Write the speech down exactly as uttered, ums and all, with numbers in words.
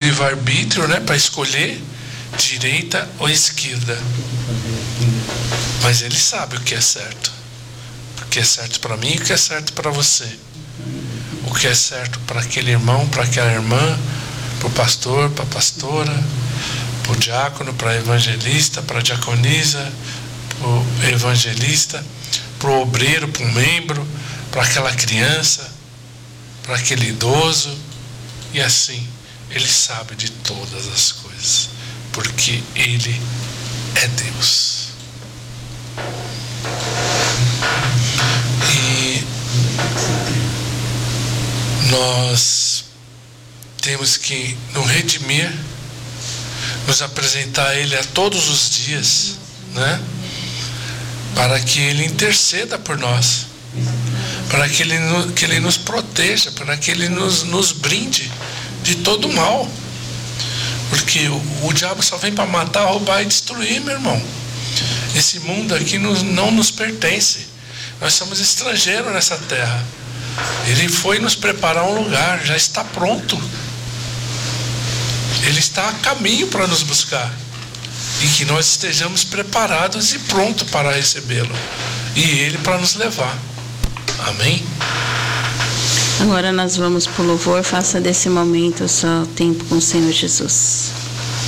livre-arbítrio, né, para escolher direita ou esquerda. Mas ele sabe o que é certo. O que é certo para mim e o que é certo para você. O que é certo para aquele irmão, para aquela irmã, para o pastor, para a pastora, para o diácono, para a evangelista, para a diaconisa, para o evangelista, para o obreiro, para o membro, para aquela criança, para aquele idoso. E assim, ele sabe de todas as coisas, porque ele é Deus. E nós temos que nos redimir, nos apresentar a Ele a todos os dias, né? Para que Ele interceda por nós, para que Ele, que Ele nos proteja, para que Ele nos, nos brinde de todo o mal. Porque o, o diabo só vem para matar, roubar e destruir, meu irmão. Esse mundo aqui nos, não nos pertence. Nós somos estrangeiros nessa terra. Ele foi nos preparar um lugar, já está pronto. Ele está a caminho para nos buscar. E que nós estejamos preparados e prontos para recebê-lo. E Ele para nos levar. Amém? Agora nós vamos para o louvor. Faça desse momento o seu tempo com o Senhor Jesus.